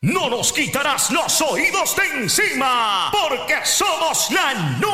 No nos quitarás los oídos de encima, porque somos la